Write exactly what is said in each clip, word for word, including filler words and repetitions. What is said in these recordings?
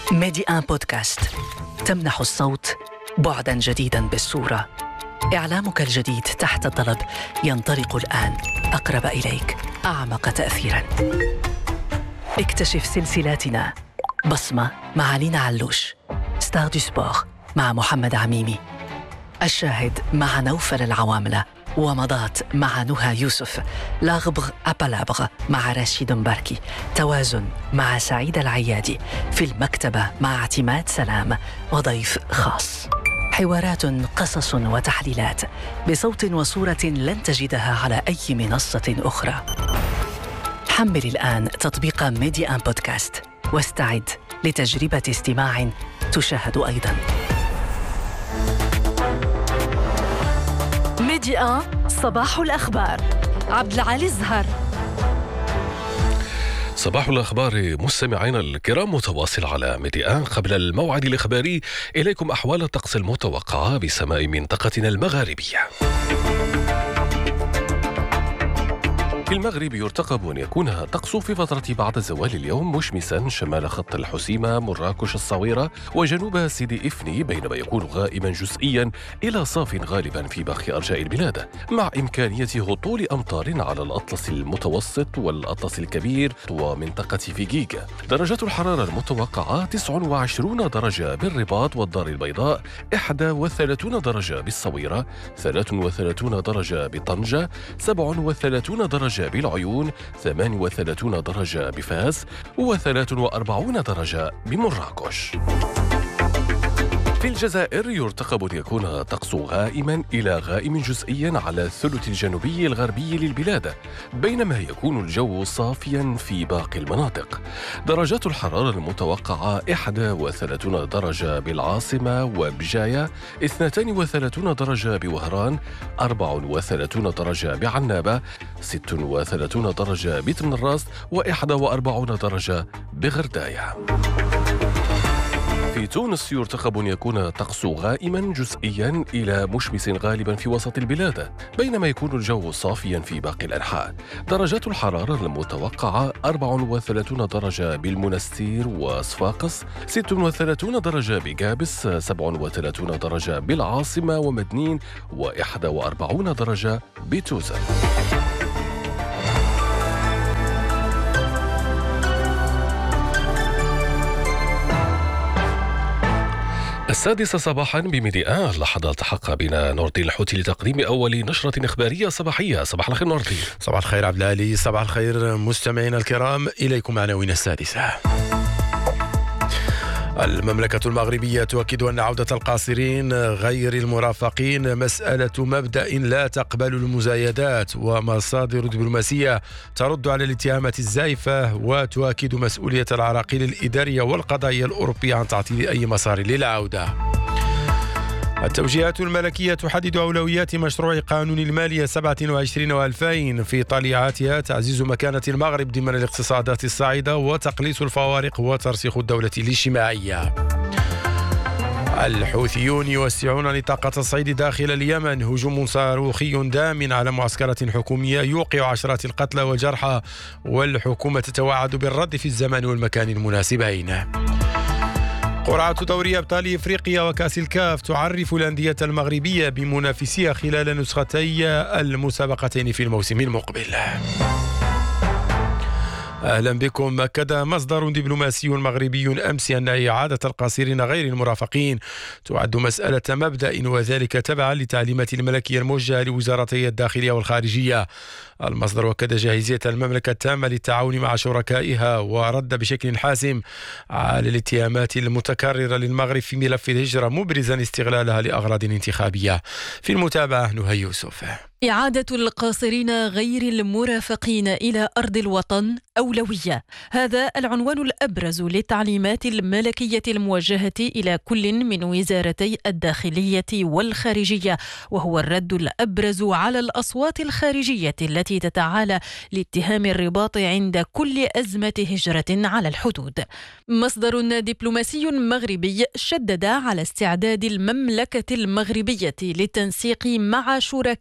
ميدي آن بودكاست تمنح الصوت بعداً جديداً بالصورة. إعلامك الجديد تحت الطلب ينطلق الآن أقرب إليك، أعمق تأثيراً. اكتشف سلسلاتنا: بصمة مع لينا علوش، ستار دو سبور مع محمد عميمي، الشاهد مع نوفل العواملة، ومضات مع نهى يوسف، لاغبغ أبالابغ مع رشيد مباركي، توازن مع سعيد العيادي، في المكتبة مع اعتماد سلام وضيف خاص. حوارات، قصص وتحليلات بصوت وصورة لن تجدها على أي منصة أخرى. حمل الآن تطبيق ميدي آن بودكاست واستعد لتجربة استماع تشاهد أيضاً. ميدي آن صباح الأخبار. عبد العالي الزهر. صباح الأخبار مستمعينا الكرام، متواصل على ميدي آن. قبل الموعد الإخباري إليكم أحوال الطقس المتوقعة بسماء منطقتنا المغاربية. في المغرب يرتقب أن يكون الطقس في فترة بعد زوال اليوم مشمسا شمال خط الحسيمة، مراكش، الصويرة وجنوب سيدي إفني، بينما يكون غائما جزئيا إلى صاف غالبا في باقي أرجاء البلاد، مع إمكانية هطول أمطار على الأطلس المتوسط والأطلس الكبير ومنطقة فيجيغا. درجات الحرارة المتوقعة تسعة وعشرين درجة بالرباط والدار البيضاء، واحد وثلاثين درجة بالصويرة، ثلاثة وثلاثين درجة بطنجة، سبعة وثلاثين درجة بالعيون، ثمانية وثلاثين درجة بفاس، وثلاث وأربعين درجة بمراكش. في الجزائر يرتقب أن يكون الطقس غائما إلى غائم جزئيا على الثلث الجنوبي الغربي للبلاد، بينما يكون الجو صافيا في باقي المناطق. درجات الحرارة المتوقعة واحد وثلاثين درجة بالعاصمة وبجاية، اثنين وثلاثين درجة بوهران، أربعة وثلاثين درجة بعنابة، ستة وثلاثين درجة بتمنراس، وواحد وأربعين درجة بغرداية. في تونس يرتقب أن يكون الطقس غائما جزئيا إلى مشمس غالبا في وسط البلاد، بينما يكون الجو صافيا في باقي الأنحاء. درجات الحرارة المتوقعة أربعة وثلاثين درجة بالمنستير وصفاقس، ستة وثلاثين درجة بقابس، سبعة وثلاثين درجة بالعاصمة ومدنين، وواحد وأربعين درجة بتوزر. السادسة صباحا بميدي آن. لحظة التحق بنا نوردي الحوتي لتقديم أول نشرة إخبارية صباحية. صباح الخير نوردي. صباح الخير عبد العالي. صباح الخير مستمعينا الكرام، إليكم عناوين السادسة. المملكة المغربية تؤكد أن عودة القاصرين غير المرافقين مسألة مبدأ لا تقبل المزايدات، ومصادر دبلوماسية ترد على الاتهامات الزائفة وتؤكد مسؤولية العراقيل الإدارية والقضائية الأوروبية عن تعطيل أي مسار للعودة. التوجيهات الملكية تحدد أولويات مشروع قانون المالية سبعة وعشرين وألفين في طليعاتها: تعزيز مكانة المغرب ضمن الاقتصادات الصاعدة، وتقليص الفوارق، وترسيخ الدولة الاجتماعية. الحوثيون يوسعون نطاق الصيد داخل اليمن، هجوم صاروخي دام على معسكرة حكومية يوقع عشرات القتلى والجرحى، والحكومة تتوعد بالرد في الزمان والمكان المناسبين. قرعة دوري أبطال إفريقيا وكأس الكاف تعرف الأندية المغربية بمنافسيها خلال نسختي المسابقتين في الموسم المقبل. أهلا بكم. أكد مصدر دبلوماسي مغربي أمس أن إعادة القاصرين غير المرافقين تعد مسألة مبدأ، وذلك تبعا لتعليمات الملكية الموجهة لوزارتي الداخلية والخارجية. المصدر أكد جاهزية المملكة التامة للتعاون مع شركائها، ورد بشكل حاسم على الاتهامات المتكررة للمغرب في ملف الهجرة، مبرزا استغلالها لأغراض انتخابية. في المتابعة نهى يوسف. إعادة القاصرين غير المرافقين إلى أرض الوطن أولوية، هذا العنوان الأبرز للتعليمات الملكية الموجهة إلى كل من وزارتي الداخلية والخارجية، وهو الرد الأبرز على الأصوات الخارجية التي تتعالى لاتهام الرباط عند كل أزمة هجرة على الحدود. مصدر دبلوماسي مغربي شدد على استعداد المملكة المغربية للتنسيق مع شركائها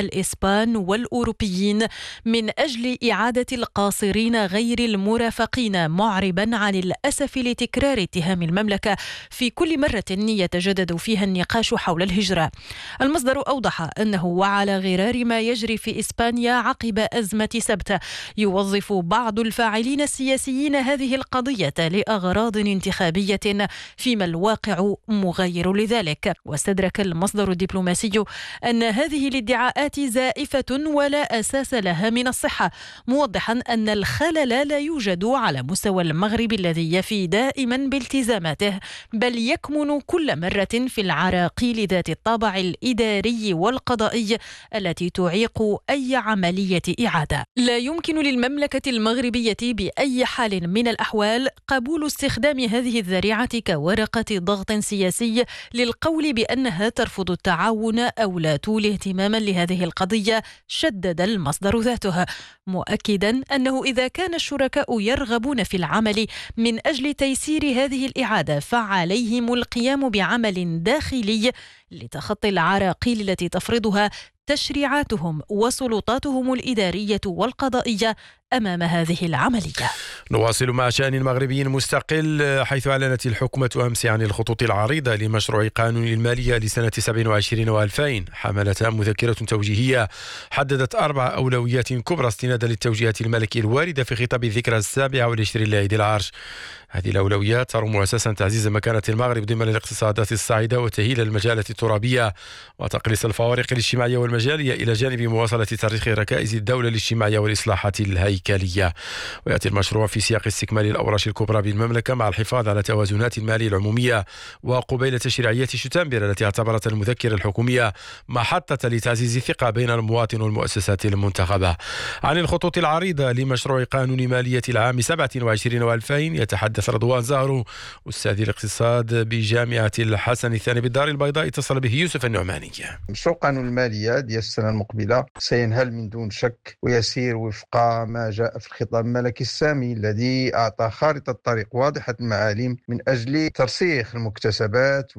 الإسبان والأوروبيين من أجل إعادة القاصرين غير المرافقين، معربا عن الأسف لتكرار اتهام المملكة في كل مرة يتجدد فيها النقاش حول الهجرة. المصدر أوضح أنه وعلى غرار ما يجري في إسبانيا عقب أزمة سبت، يوظف بعض الفاعلين السياسيين هذه القضية لأغراض انتخابية، فيما الواقع مغاير لذلك. واستدرك المصدر الدبلوماسي أن هذه الادعاءات زائفة ولا أساس لها من الصحة، موضحا أن الخلل لا يوجد على مستوى المغرب الذي يفي دائما بالتزاماته، بل يكمن كل مرة في العراقيل ذات الطابع الإداري والقضائي التي تعيق أي عملية إعادة. لا يمكن للمملكة المغربية بأي حال من الأحوال قبول استخدام هذه الذريعة كورقة ضغط سياسي للقول بأنها ترفض التعاون أو لا تولي اهتماما لهذه القضية، شدد المصدر ذاته، مؤكدا أنه إذا كان الشركاء يرغبون في العمل من أجل تيسير هذه الإعادة فعليهم القيام بعمل داخلي لتخطي العراقيل التي تفرضها تشريعاتهم وسلطاتهم الإدارية والقضائية أمام هذه العملية. نواصل مع شأن مغربي مستقل، حيث أعلنت الحكومة أمس عن الخطوط العريضة لمشروع قانون المالية لسنة سبعة وعشرين وألفين، حملتها مذكرة توجيهية حددت أربع أولويات كبرى استنادا للتوجيهات الملكية الواردة في خطاب الذكرى السابعة والعشرين لعيد العرش. هذه الأولويات ترم أساسا تعزيز مكانة المغرب ضمن الاقتصادات الصاعدة وتأهيل المجالات الترابية وتقليص الفوارق الاجتماعية والمجالية، إلى جانب مواصلة ترسيخ ركائز الدولة الاجتماعية والإصلاحات الهيكلية. ويأتي المشروع في سياق استكمال الأوراش الكبرى بالمملكة مع الحفاظ على توازنات المالية العمومية، وقبيل تشريعية شتنبر التي اعتبرت المذكرة الحكومية محطة لتعزيز الثقة بين المواطن والمؤسسات المنتخبة. عن الخطوط العريضة لمشروع قانون مالية العام سبعة وعشرين وألفين يتحدث رضوان زهرو، أستاذ الاقتصاد بجامعة الحسن الثاني بالدار البيضاء، اتصل به يوسف النعماني. مشروع قانون المالية ديال السنة المقبلة سينهل من دون شك ويسير وفق ما جاء في الخطاب الملكي السامي الذي أعطى خارطة طريق واضحة المعالم من أجل ترسيخ المكتسبات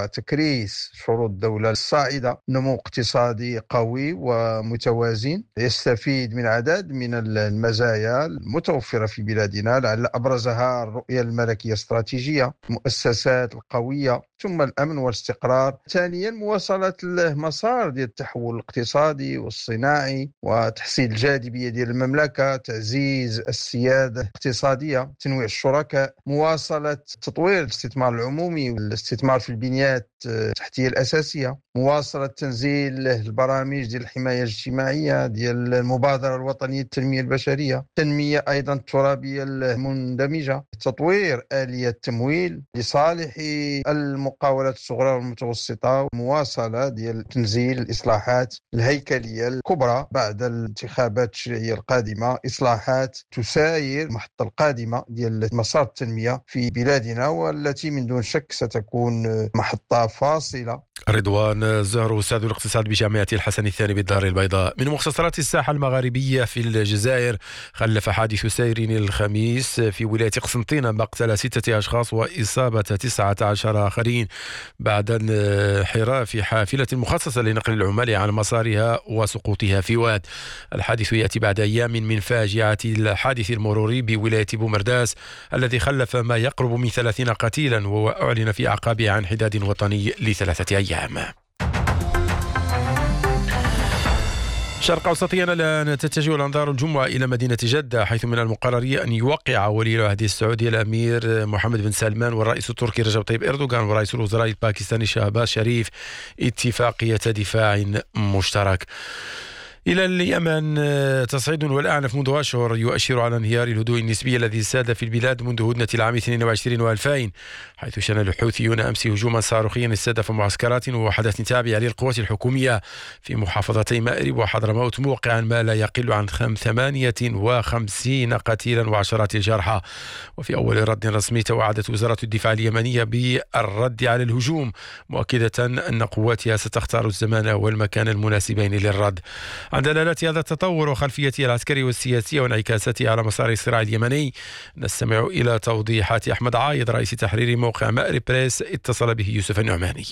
وتكريس شروط الدولة الصاعدة، نمو اقتصادي قوي ومتوازن يستفيد من عدد من المزايا المتوفرة في بلادنا، لعل أبرزها الرؤية الملكية الاستراتيجية، المؤسسات القوية، ثم الأمن والاستقرار. ثانيا مواصلة المسار ديال التحول الاقتصادي والصناعي وتحسين الجاذبية ديال المملكة، تعزيز السيادة الاقتصادية، تنويع الشركاء، مواصلة تطوير الاستثمار العمومي والاستثمار في البنيات التحتية الأساسية، مواصلة تنزيل البرامج ديال الحماية الاجتماعية ديال المبادرة الوطنية للتنمية البشرية، التنمية أيضا الترابية المندمجة، تطوير آلية التمويل لصالح المقاولات الصغرى والمتوسطة، ومواصلة ديال تنزيل الإصلاحات الهيكلية الكبرى بعد الانتخابات التشريعية القادمة، إصلاحات تساير المحطة القادمة ديال مسار التنمية في بلادنا، والتي من دون شك ستكون محطة فاصلة. رضوان زهر، أستاذ الاقتصاد بجامعة الحسن الثاني بالدار البيضاء. من مختصرات الساحة المغاربية في الجزائر، خلف حادث سير الخميس في ولاية قسنطينة مقتل ستة أشخاص وإصابة تسعة عشر آخرين بعد انحراف حافلة مخصصة لنقل العمال عن مسارها وسقوطها في واد. الحادث يأتي بعد أيام من فاجعة الحادث المروري بولاية بومرداس الذي خلف ما يقرب من ثلاثين قتيلا، وأعلن في أعقابه عن حداد وطني لثلاثة أيام. شرق أوسطيا الآن تتجه الأنظار الجمعة إلى مدينة جدة، حيث من المقرر أن يوقع ولي العهد السعودي الأمير محمد بن سلمان والرئيس التركي رجب طيب إردوغان ورئيس الوزراء الباكستاني شهباز شريف اتفاقية دفاع مشترك. إلى اليمن، تصعيد والأعنف منذ أشهر يؤشر على انهيار الهدوء النسبي الذي ساد في البلاد منذ هدنة العام اثنين وعشرين وألفين، حيث شن الحوثيون أمس هجوما صاروخيا استهدف معسكرات ووحدات تابعة للقوات الحكومية في محافظتي مأرب وحضرموت، موقعا ما لا يقل عن ثمانية وخمسين قتيلا وعشرات الجرحى. وفي أول رد رسمي توعدت وزارة الدفاع اليمنية بالرد على الهجوم، مؤكدة أن قواتها ستختار الزمان والمكان المناسبين للرد. عن دلالات هذا التطور وخلفيته العسكرية والسياسية وانعكاساته على مسار الصراع اليمني، نستمع إلى توضيحات أحمد عايض رئيس تحرير موقع مأرب بريس، اتصل به يوسف النعماني.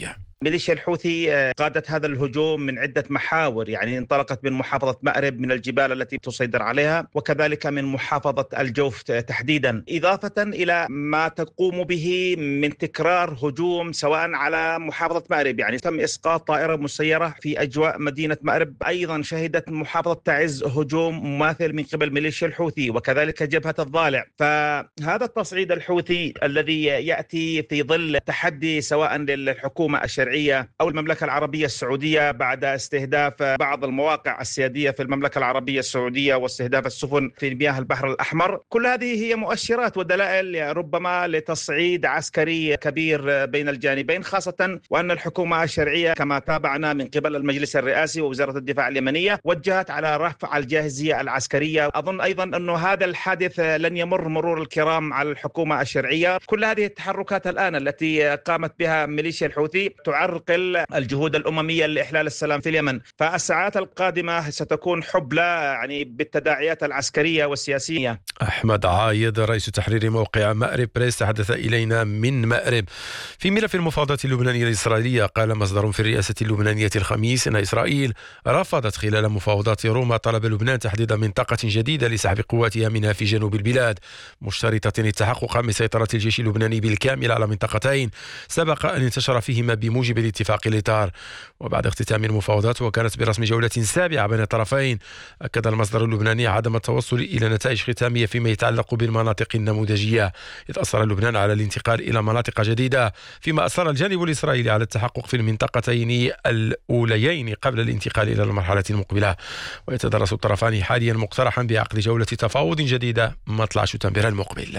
ميليشيا الحوثي قادت هذا الهجوم من عدة محاور، يعني انطلقت من محافظة مأرب من الجبال التي تسيطر عليها، وكذلك من محافظة الجوف تحديدا، إضافة إلى ما تقوم به من تكرار هجوم سواء على محافظة مأرب، يعني تم إسقاط طائرة مسيرة في أجواء مدينة مأرب. أيضا شهدت محافظة تعز هجوم مماثل من قبل ميليشيا الحوثي، وكذلك جبهة الضالع. فهذا التصعيد الحوثي الذي يأتي في ظل تحدي سواء للحكومة الشرعية أو المملكة العربية السعودية بعد استهداف بعض المواقع السيادية في المملكة العربية السعودية واستهداف السفن في مياه البحر الأحمر، كل هذه هي مؤشرات ودلائل ربما لتصعيد عسكري كبير بين الجانبين، خاصة وأن الحكومة الشرعية كما تابعنا من قبل المجلس الرئاسي ووزارة الدفاع اليمنية وجهت على رفع الجاهزية العسكرية. أظن أيضا أن هذا الحادث لن يمر مرور الكرام على الحكومة الشرعية. كل هذه التحركات الآن التي قامت بها ميليشيا الحوثي تعرقل الجهود الأممية لإحلال السلام في اليمن، فالساعات القادمة ستكون حبلى يعني بالتداعيات العسكرية والسياسية. أحمد عايد رئيس تحرير موقع مأرب بريس تحدث إلينا من مأرب. في ملف المفاوضات اللبنانية الإسرائيلية، قال مصدر في الرئاسة اللبنانية الخميس إن إسرائيل رفضت خلال مفاوضات روما طلب لبنان تحديد منطقة جديدة لسحب قواتها منها في جنوب البلاد، مشترطة التحقق من سيطرة الجيش اللبناني بالكامل على منطقتين سبق أن انتشر فيهما بموجب الاتفاق الإطار. وبعد اختتام المفاوضات وكانت برسم جولة سابعة بين الطرفين، أكد المصدر اللبناني عدم التوصل إلى نتائج ختامية فيما يتعلق بالمناطق النموذجية، إذ أصر لبنان على الانتقال إلى مناطق جديدة، فيما أصر الجانب الإسرائيلي على التحقق في المنطقتين الأوليين قبل الانتقال إلى المرحلة المقبلة. ويتدرس الطرفان حاليا مقترحا بعقد جولة تفاوض جديدة مطلع شتنبر المقبل.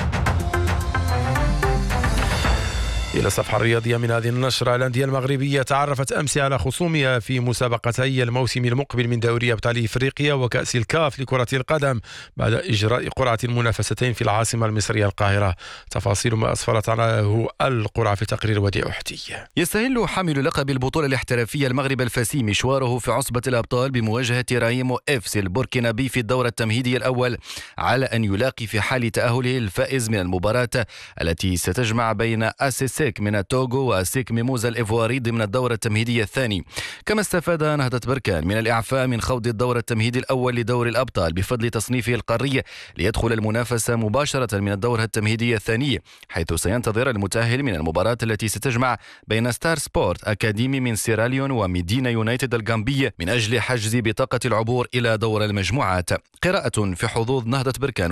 إلى الصفحة الرياضية من هذه النشرة، الأندية المغربية تعرفت أمس على خصومها في مسابقتي الموسم المقبل من دوري أبطال إفريقيا وكأس الكاف لكرة القدم بعد إجراء قرعة المنافستين في العاصمة المصرية القاهرة. تفاصيل ما أسفرت عنه القرعة في تقرير وديع أحتي. يستهل حامل لقب البطولة الاحترافية المغرب الفاسي مشواره في عصبة الأبطال بمواجهة رايمو إف سي البوركينابي في الدور التمهيدي الأول، على أن يلاقي في حال تأهله الفائز من المباراة التي ستجمع بين أسيسي من التوغو وسيك ميموزا الإيفواري ضمن الدور التمهيدي الثاني. كما استفاد نهضة بركان من الإعفاء من خوض الدور التمهيدي الأول لدور الأبطال بفضل تصنيفه القاري ليدخل المنافسة مباشرة من الدور التمهيدي الثاني، حيث سينتظر المتأهل من المباراة التي ستجمع بين ستار سبورت أكاديمي من سيراليون وميدينا يونايتد الغامبية من أجل حجز بطاقة العبور إلى دور المجموعات. قراءة في حظوظ نهضة بركان